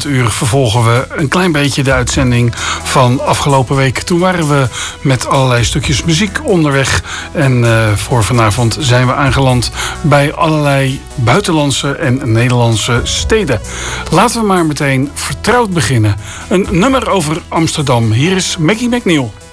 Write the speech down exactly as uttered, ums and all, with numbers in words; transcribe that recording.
uur vervolgen we een klein beetje de uitzending van afgelopen week. Toen waren we met allerlei stukjes muziek onderweg. En uh, voor vanavond zijn we aangeland bij allerlei buitenlandse en Nederlandse steden. Laten we maar meteen vertrouwd beginnen. Een nummer over Amsterdam. Hier is Maggie McNeil.